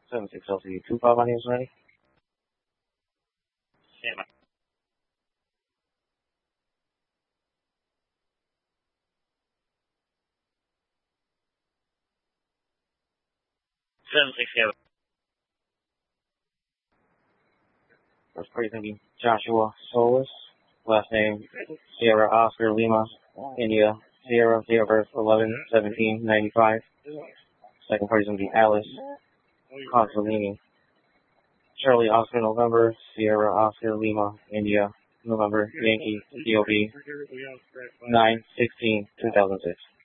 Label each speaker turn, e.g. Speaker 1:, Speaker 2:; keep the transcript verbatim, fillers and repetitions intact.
Speaker 1: seven six L C two five, my name is ready.
Speaker 2: Stand by. seven six seven.
Speaker 1: First party is going to be Joshua Solis. Last name, Sierra Oscar Lima, India, Sierra, date of birth eleven seventeen ninety-five. Second party is going to be Alice Consolini. Charlie Oscar November, Sierra Oscar Lima, India, November, Yankee, D O B, nine sixteen two thousand six.